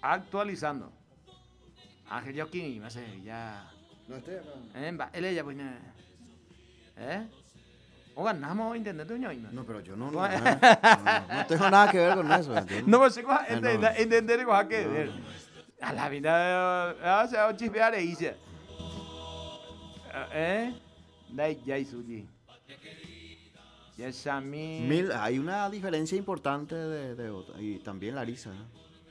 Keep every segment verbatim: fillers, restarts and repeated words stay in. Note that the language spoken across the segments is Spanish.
Actualizando. Ángel Joaquín, me hace ya. No estoy acá. Eh, va, él ella, pues. ¿Eh? O ganamos internet, doña. No, pero yo no, no, no, no, no tengo nada que ver con eso. Yo No me sé cómo Eh, no. entender cómo que No, ver. no. A la vida, o sea, chispear e hice. ¿Eh? Dai, ya hizo, ya es a mí. Mil, hay una diferencia importante de, de otra. Y también Larisa. ¿eh?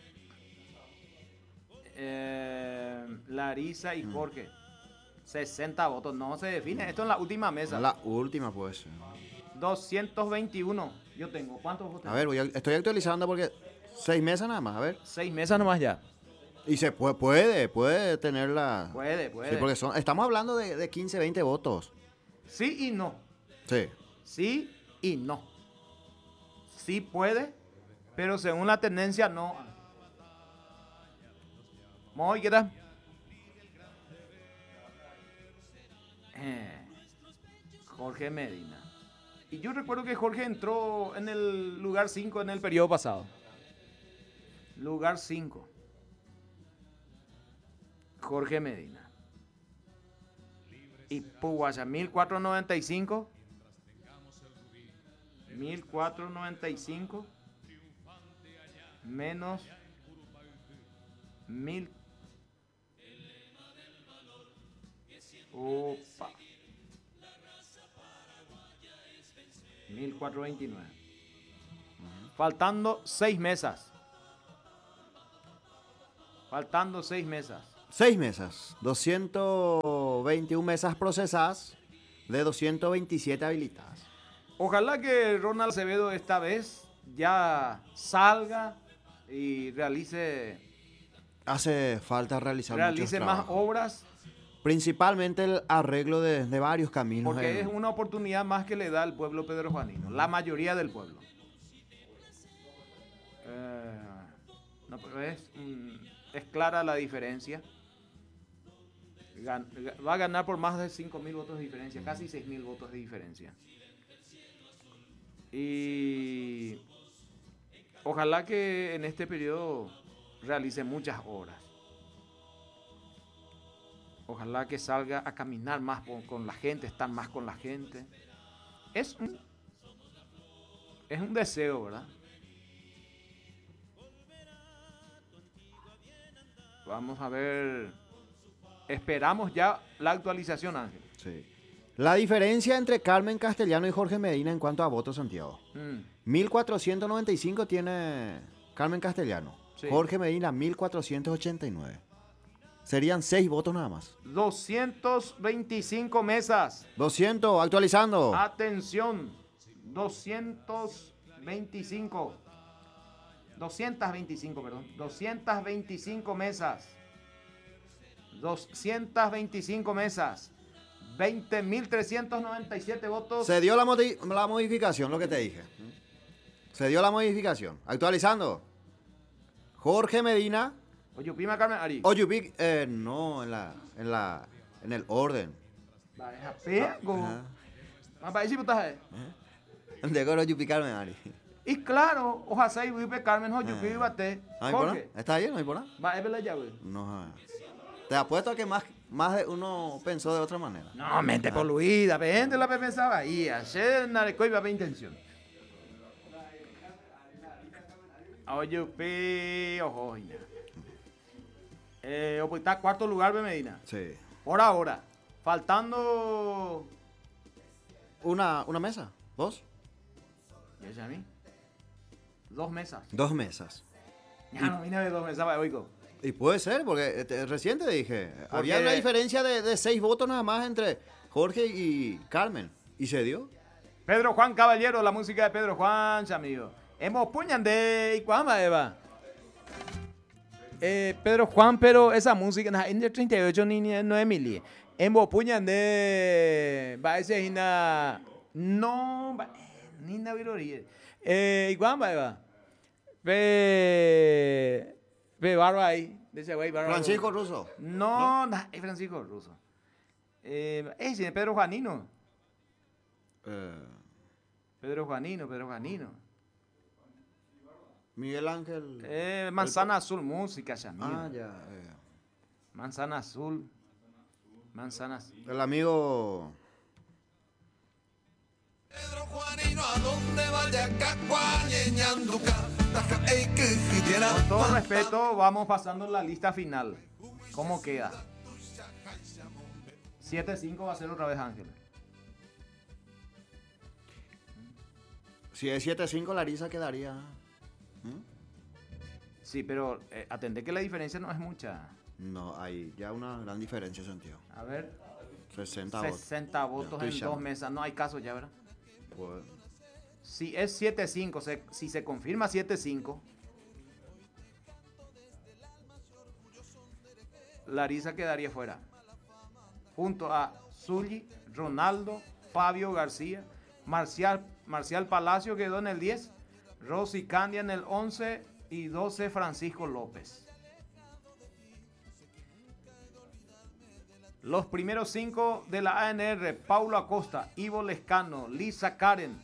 Eh, Larisa y Jorge. sesenta votos, no se define. Esto en la última mesa. La última, pues. doscientos veintiuno. Yo tengo. ¿Cuántos votos? A ver, voy a- estoy actualizando porque seis meses nada más, a ver. Seis mesas nomás ya. Y se puede, puede, puede tenerla. Puede, puede. Sí, porque son, estamos hablando de, de quince, veinte votos. Sí y no. Sí. Sí y no. Sí puede, pero según la tendencia no. Muy, ¿qué tal? Eh, Jorge Medina. Y yo recuerdo que Jorge entró en el lugar cinco en el periodo pasado. Lugar cinco. Jorge Medina. Y Puguaya, mil cuatrocientos noventa y cinco. mil cuatrocientos noventa y cinco. Menos. Mil. Opa. mil cuatrocientos veintinueve. Faltando seis mesas. Faltando seis mesas. Seis mesas. doscientas veintiuna mesas procesadas de doscientas veintisiete habilitadas. Ojalá que Ronald Acevedo esta vez ya salga y realice, Hace falta realizar realice muchos más trabajos. obras, Principalmente el arreglo de, de varios caminos. porque en- es una oportunidad más que le da al pueblo pedrojuanino, la mayoría del pueblo. Eh, no, pero es, mm, es clara la diferencia. Gan- va a ganar por más de cinco mil votos de diferencia, casi seis mil votos de diferencia. Y ojalá que en este periodo realice muchas obras. Ojalá que salga a caminar más con, con la gente, estar más con la gente. Es un, es un deseo, ¿verdad? Vamos a ver. Esperamos ya la actualización, Ángel. Sí. La diferencia entre Carmen Castellano y Jorge Medina en cuanto a votos, Santiago. Mm, mil cuatrocientos noventa y cinco tiene Carmen Castellano. Sí. Jorge Medina, mil cuatrocientos ochenta y nueve. Serían seis votos nada más. doscientas veinticinco mesas. doscientos, actualizando. Atención. doscientas veinticinco. doscientas veinticinco, perdón. doscientas veinticinco mesas. doscientas veinticinco mesas. veinte mil trescientos noventa y siete votos. Se dio la, modi- la modificación, lo que te dije. Se dio la modificación. Actualizando. Jorge Medina. Oye, prima Carmen Ari. Oyubic, eh, no, en la, en la, en el orden. Va, deja pego. Ajá. Más para decir, puta, eh. De acuerdo, Oyubic Carmen Ari. Y claro, ojalá y vive Carmen, oye, Ah. que bate. ¿No hay por nada? Jorge. ¿Está bien? ¿No hay por nada? Va, es verdad ya, güey. No, ah. Te apuesto a que más, más de uno pensó de otra manera. No, mente poluida, gente la pensaba ahí, ayer nareco iba a intención. Oye, pi, ojo, ya. Eh, o pues está cuarto lugar, Be Medina. Sí. Por ahora, faltando. Una, una mesa, dos, ¿Ya es a mí? Dos mesas. dos mesas. Ya no vine de dos mesas, va, oigo. Y puede ser, porque este, recién te dije, había Porque- una diferencia de, de seis votos nada más entre Jorge y Carmen. Y se dio. Pedro Juan Caballero, la música de Pedro Juan, amigo. Hemos puñan de Icuama, Eva. Eh, Pedro Juan, pero esa música, na, en el treinta y ocho ni ni- no es mili. Hemos puñan de. Va a ser ina. No, va- ni na viroría. Eh, Icuama, Eva. Ve. Ve, barba ahí. De ese güey, barba. Francisco Russo. No, na, es Francisco Russo. Eh, ese, Pedro Juanino. Eh, Pedro Juanino, Pedro Juanino. Miguel Ángel. Eh, Manzana Azul, música, Yamil. Ah, ya. eh. Manzana Azul. Manzana Azul. El amigo. Pedro Juanino, a donde vaya Cacuañeñanduca, taja ey que tiene. Con todo respeto, vamos pasando la lista final. ¿Cómo queda? siete cinco va a ser otra vez Ángel. Si es siete cinco, Larisa quedaría. ¿Mm? Sí, pero eh, atendé que la diferencia no es mucha. No, hay ya una gran diferencia, sentido. A ver, sesenta votos. sesenta votos estoy en llamo. dos mesas. No hay caso ya, ¿verdad? Pues, Si es siete cinco, se- si se confirma siete cinco, Larisa quedaría fuera. Junto a Zully, Ronaldo, Fabio García, Marcial, Marcial Palacio quedó en el diez, Rosy Candia en el once y doce Francisco López. Los primeros cinco de la A N R: Paulo Acosta, Ivo Lescano, Lisa Karen,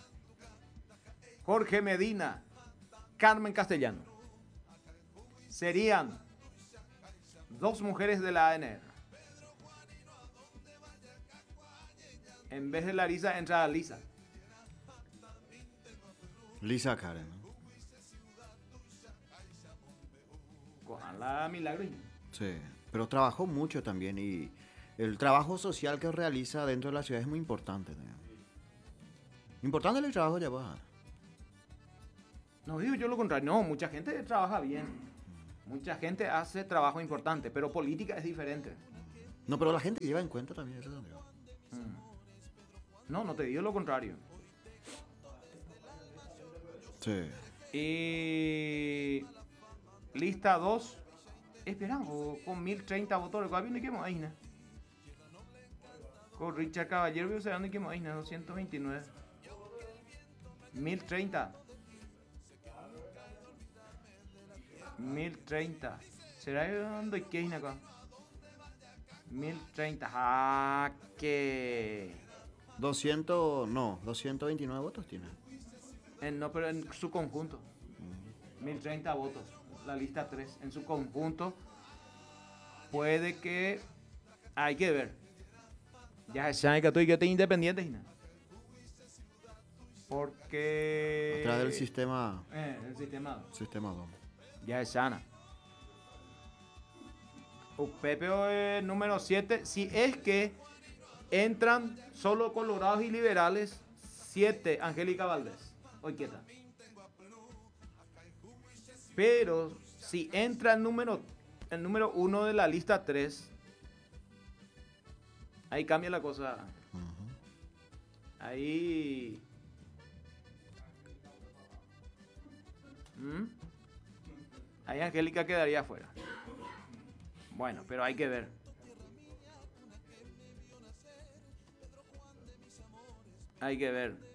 Jorge Medina, Carmen Castellano. Serían dos mujeres de la A N R. En vez de Larisa entra Lisa. Lisa Karen. ¿no? Cojan la milagro. Sí, pero trabajó mucho también y el trabajo social que realiza dentro de la ciudad es muy importante. ¿no? Importante el trabajo de Yaguara. No digo yo lo contrario. No, mucha gente trabaja bien. Mucha gente hace trabajo importante, pero política es diferente. No, pero la gente lleva en cuenta también eso. ¿no? No, no te digo lo contrario. Sí. Y lista dos. Esperamos con mil treinta votos. ¿Cuál viene que ahí? Con Richard Caballero, ¿se dónde que ahí? doscientos veintinueve. mil treinta. mil treinta. ¿Será que dónde hay que ir acá? mil treinta. Ah, que. doscientos, no, doscientos veintinueve votos tiene. En, no, pero en su conjunto. mil treinta votos. La lista tres. En su conjunto. Puede que. Hay que ver. Ya saben que estoy que estoy independiente. ¿no? Porque. A través del sistema. Eh, el sistema. Sistema dos. Ya es sana. Pepe eh, número siete. Si es que entran solo colorados y liberales, siete Angélica Valdés. Hoy quieta. Pero si entra el número el número uno de la lista tres, ahí cambia la cosa. Uh-huh. Ahí. ¿Mm? Ahí Angélica quedaría afuera. Bueno, pero hay que ver. Hay que ver.